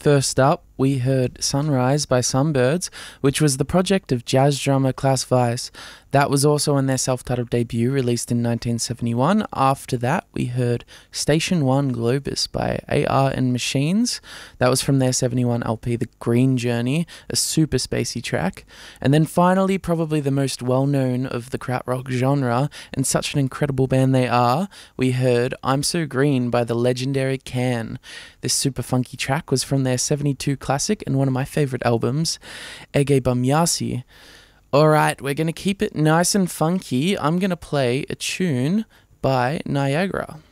First up, we heard Sunrise by Sunbirds, which was the project of jazz drummer Klaus Weiss. That was also on their self-titled debut, released in 1971. After that, we heard Station 1 Globus by AR and Machines. That was from their 71 LP, The Green Journey, a super spacey track. And then finally, probably the most well-known of the krautrock genre, and such an incredible band they are, we heard I'm So Green by the legendary Can. This super funky track was from their 72 classic and one of my favourite albums, Ege Bamyasi. Alright, we're going to keep it nice and funky. I'm going to play a tune by Niagara.